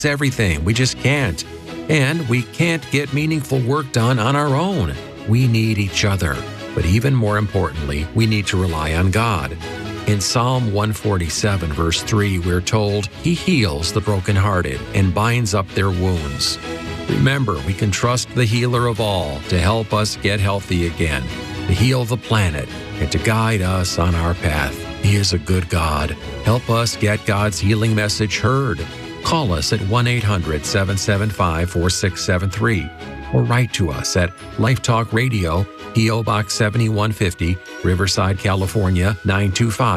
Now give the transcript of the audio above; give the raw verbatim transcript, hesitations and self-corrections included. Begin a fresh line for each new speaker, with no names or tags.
everything. We just can't. And we can't get meaningful work done on our own. We need each other. But even more importantly, we need to rely on God. In Psalm one forty-seven, verse three, we're told, He heals the brokenhearted and binds up their wounds. Remember, we can trust the healer of all to help us get healthy again, to heal the planet, and to guide us on our path. He is a good God. Help us get God's healing message heard. Call us at one eight hundred, seven seven five, four six seven three or write to us at Life Talk Radio, P O Box seventy-one fifty, Riverside, California, nine two five